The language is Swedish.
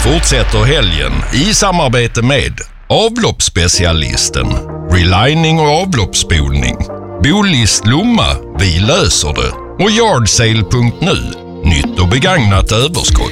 fortsätter helgen i samarbete med avloppsspecialisten, relining och avloppsspolning, Bolist Lomma, vi löser det, och Yardsale.nu, nytt och begagnat överskott.